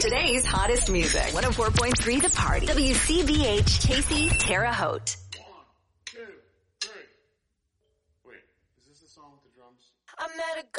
Today's hottest music. 104.3 The Party. WCBH Casey Terre Haute. 1, 2, 3. Wait, is this the song with the drums? I met a girl.